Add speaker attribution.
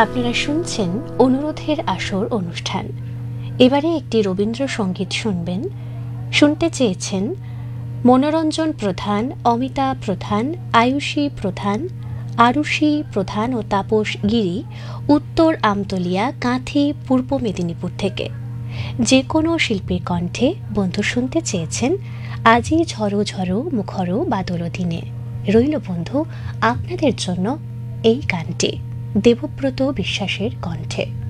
Speaker 1: আপনারা শুনছেন অনুরোধের আসর অনুষ্ঠান। এবারে একটি রবীন্দ্রসঙ্গীত শুনবেন। শুনতে চেয়েছেন মনোরঞ্জন প্রধান, অমিতা প্রধান, আয়ুষী প্রধান, আরুষি প্রধান ও তাপস গিরি, উত্তর আমতলিয়া, কাঁথি, পূর্ব মেদিনীপুর থেকে। যে কোনো শিল্পীর কণ্ঠে বন্ধু শুনতে চেয়েছেন আজই ঝড়ো ঝড়ো মুখরো বাদল দিনে। রইল বন্ধু আপনাদের জন্য এই গানটি দেবব্রত বিশ্বাসের কণ্ঠে।